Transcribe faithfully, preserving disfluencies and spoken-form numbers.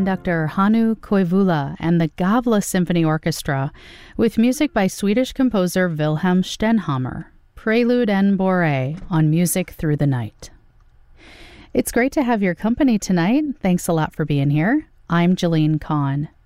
conductor Hannu Koivula and the Gavle Symphony Orchestra with music by Swedish composer Wilhelm Stenhammar, Prelude and Bourrée on Music Through the Night. It's great to have your company tonight. Thanks a lot for being here. I'm Jillian Kahn.